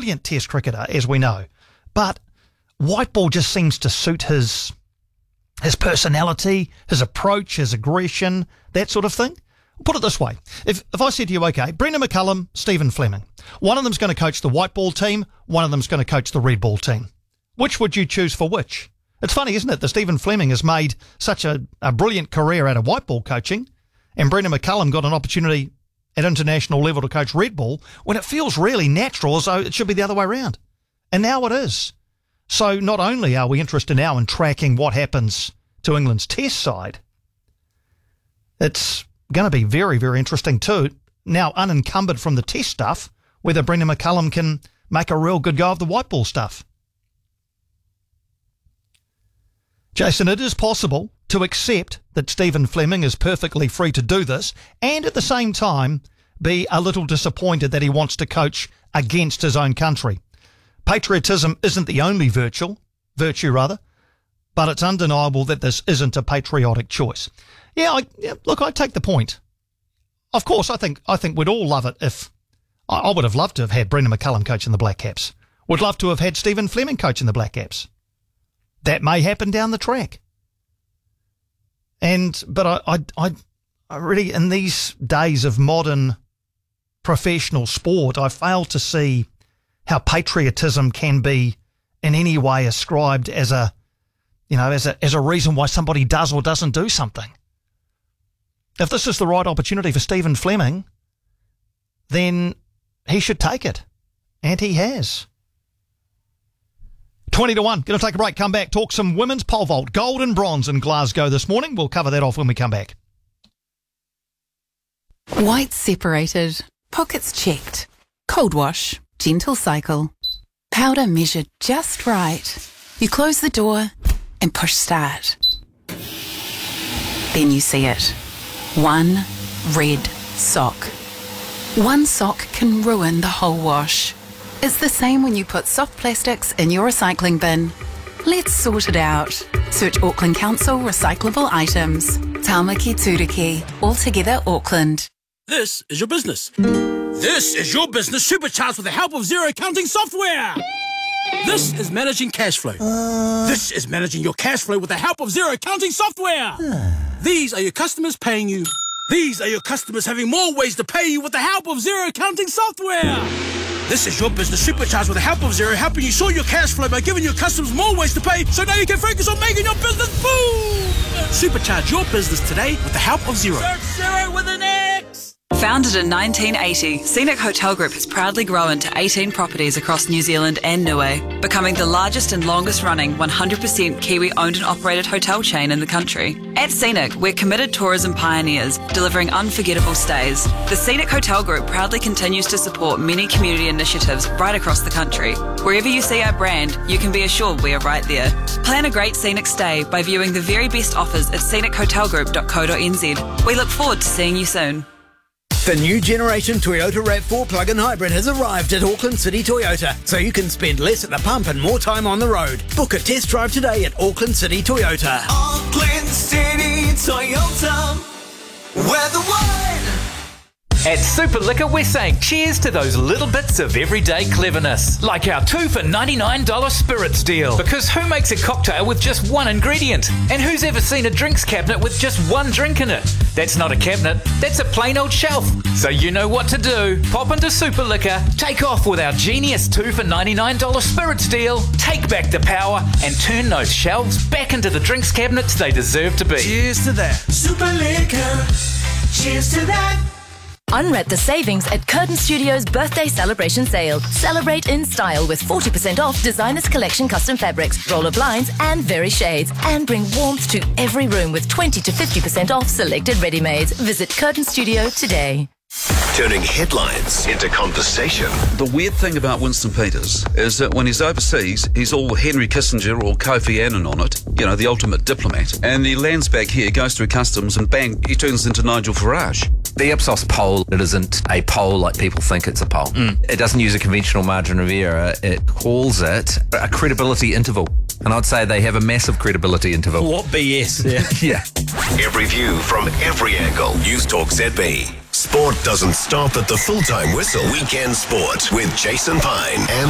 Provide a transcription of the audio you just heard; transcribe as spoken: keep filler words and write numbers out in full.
brilliant Test cricketer, as we know, but white ball just seems to suit his his personality, his approach, his aggression, that sort of thing. Put it this way. If if I said to you, okay, Brendan McCullum, Stephen Fleming, one of them's going to coach the white ball team, one of them's going to coach the red ball team. Which would you choose for which? It's funny, isn't it, that Stephen Fleming has made such a, a brilliant career out of white ball coaching, and Brendan McCullum got an opportunity at international level to coach red ball, when it feels really natural as though it should be the other way around. And now it is. So not only are we interested now in tracking what happens to England's Test side, it's going to be very, very interesting too, now unencumbered from the Test stuff, whether Brendan McCullum can make a real good go of the white ball stuff. Jason, it is possible to accept that Stephen Fleming is perfectly free to do this and at the same time be a little disappointed that he wants to coach against his own country. Patriotism isn't the only virtue, virtue rather, but it's undeniable that this isn't a patriotic choice. Yeah, I, yeah, look, I take the point. Of course, I think I think we'd all love it if I, I would have loved to have had Brendan McCullum coaching the Black Caps. Would love to have had Stephen Fleming coaching the Black Caps. That may happen down the track. And but I, I, I, I really, in these days of modern professional sport, I fail to see how patriotism can be in any way ascribed as a, you know, as a as a reason why somebody does or doesn't do something. If this is the right opportunity for Stephen Fleming, then he should take it, and he has. twenty to one. Going to take a break, come back, talk some women's pole vault, gold and bronze in Glasgow this morning. We'll cover that off when we come back. White separated, pockets checked, cold wash, gentle cycle, powder measured just right. You close the door and push start. Then you see it. One red sock. One sock can ruin the whole wash. It's the same when you put soft plastics in your recycling bin. Let's sort it out. Search Auckland Council recyclable items. Tāmaki Turiki. Altogether Auckland. This is your business. This is your business supercharged with the help of Xero accounting software. This is managing cash flow. Uh... This is managing your cash flow with the help of Xero accounting software. These are your customers paying you. These are your customers having more ways to pay you with the help of Xero accounting software. This is your business supercharged with the help of Xero, helping you sort your cash flow by giving your customers more ways to pay, so now you can focus on making your business boom! Supercharge your business today with the help of Xero. Search Xero with an X! Founded in nineteen eighty, Scenic Hotel Group has proudly grown to eighteen properties across New Zealand and Niue, becoming the largest and longest running one hundred percent Kiwi owned and operated hotel chain in the country. At Scenic, we're committed tourism pioneers, delivering unforgettable stays. The Scenic Hotel Group proudly continues to support many community initiatives right across the country. Wherever you see our brand, you can be assured we are right there. Plan a great scenic stay by viewing the very best offers at scenic hotel group dot co dot n z. We look forward to seeing you soon. The new generation Toyota RAV four plug-in hybrid has arrived at Auckland City Toyota, so you can spend less at the pump and more time on the road. Book a test drive today at Auckland City Toyota. Auckland City Toyota, we're the one. At Super Liquor, we're saying cheers to those little bits of everyday cleverness, like our two for ninety-nine dollars spirits deal. Because who makes a cocktail with just one ingredient? And who's ever seen a drinks cabinet with just one drink in it? That's not a cabinet, that's a plain old shelf. So you know what to do. Pop into Super Liquor, take off with our genius two for ninety-nine dollars spirits deal, take back the power, and turn those shelves back into the drinks cabinets they deserve to be. Cheers to that. Super Liquor, cheers to that. Unwrap the savings at Curtin Studios' birthday celebration sale. Celebrate in style with forty percent off Designers Collection custom fabrics, roller blinds and very shades. And bring warmth to every room with twenty to fifty percent off selected ready-mades. Visit Curtin Studio today. Turning headlines into conversation. The weird thing about Winston Peters is that when he's overseas, he's all Henry Kissinger or Kofi Annan on it, you know, the ultimate diplomat. And he lands back here, goes through customs, and bang, he turns into Nigel Farage. The Ipsos poll, it isn't a poll like people think it's a poll. Mm. It doesn't use a conventional margin of error. It calls it a credibility interval. And I'd say they have a massive credibility interval. What B S? Yeah. yeah. Every view from every angle. News Talk Z B. Sport doesn't stop at the full-time whistle. Weekend Sport with Jason Pine and